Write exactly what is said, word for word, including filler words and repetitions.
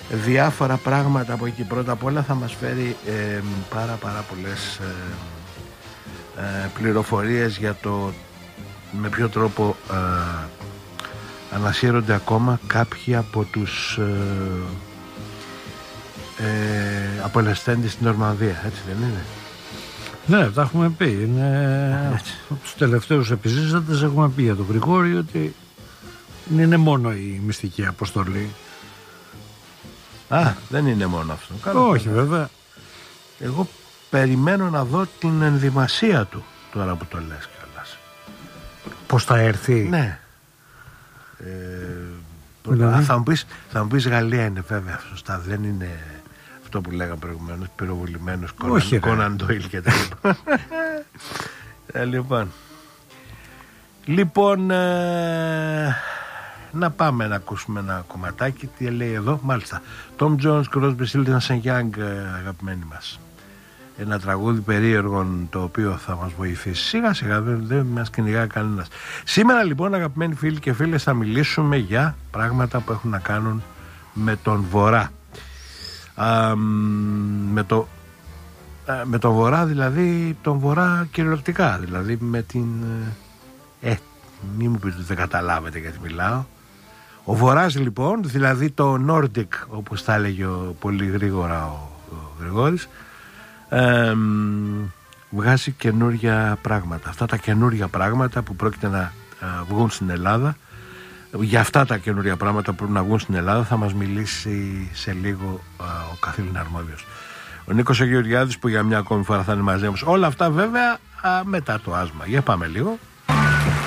διάφορα πράγματα από εκεί. Πρώτα απ' όλα θα μας φέρει ε, πάρα πάρα πολλές ε, ε, πληροφορίες για το με ποιο τρόπο ε, ανασύρονται ακόμα κάποιοι από τους ε, ε, απολεσθέντες στην Νορμανδία, έτσι δεν είναι? Ναι, τα έχουμε πει. Είναι... από τους τελευταίους επιζήσαντες έχουμε πει για τον Γρηγόρη ότι δεν είναι μόνο η μυστική αποστολή. Α, δεν είναι μόνο αυτό. Καλά, όχι βέβαια. Εγώ περιμένω να δω την ενδυμασία του τώρα που το λες κιόλας. Πώς θα έρθει? Ναι. Ε, δηλαδή... θα, μου πεις, θα μου πεις Γαλλία είναι βέβαια σωστά. Δεν είναι αυτό που λέγαμε προηγουμένως, πυροβολημένος Κόναν Ντόιλ και τα λοιπά. ε, λοιπόν Λοιπόν ε, να πάμε να ακούσουμε ένα κομματάκι. Τι λέει εδώ? Μάλιστα, Tom Jones, Crosby, Stills and Young, αγαπημένοι μας. Ένα τραγούδι περίεργων, το οποίο θα μας βοηθήσει σιγά σιγά, δεν, δεν μας κυνηγά κανένας. Σήμερα λοιπόν, αγαπημένοι φίλοι και φίλες, θα μιλήσουμε για πράγματα που έχουν να κάνουν με τον Βορρά. Α, με το με τον Βορρά, δηλαδή τον Βορρά κυριολεκτικά, δηλαδή με την ε, μη μου πείτε ότι δεν καταλάβετε γιατί μιλάω. Ο Βορράς λοιπόν, δηλαδή το Nordic, όπως θα έλεγε ο, πολύ γρήγορα ο, ο Γρηγόρης, ε, βγάζει καινούρια πράγματα. Αυτά τα καινούρια πράγματα που πρόκειται να α, βγουν στην Ελλάδα, για αυτά τα καινούρια πράγματα που πρέπει να βγουν στην Ελλάδα θα μας μιλήσει σε λίγο α, ο καθήλυν αρμόδιος, ο Νίκος Γεωργιάδης, που για μια ακόμη φορά θα είναι μαζί μας. Όλα αυτά βέβαια α, μετά το άσμα. Για πάμε λίγο.